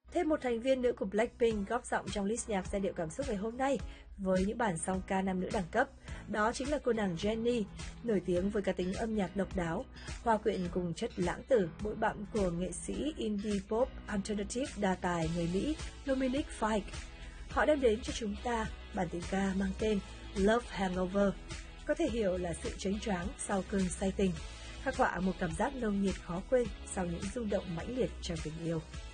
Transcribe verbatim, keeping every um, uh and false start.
Thêm một thành viên nữ của Blackpink góp giọng trong list nhạc giai điệu cảm xúc ngày hôm nay với những bản song ca nam nữ đẳng cấp. Đó chính là cô nàng Jennie, nổi tiếng với cá tính âm nhạc độc đáo, hòa quyện cùng chất lãng tử, bụi bặm của nghệ sĩ indie pop alternative đa tài người Mỹ Dominic Fike. Họ đem đến cho chúng ta bản tình ca mang tên Love Hangover, có thể hiểu là sự chớnh choáng sau cơn say tình, khắc họa một cảm giác nồng nhiệt khó quên sau những rung động mãnh liệt trong tình yêu.